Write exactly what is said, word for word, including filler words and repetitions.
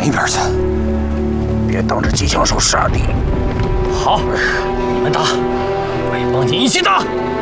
一边去，别当着机枪手杀敌。 好，你们打，我也帮你一起打。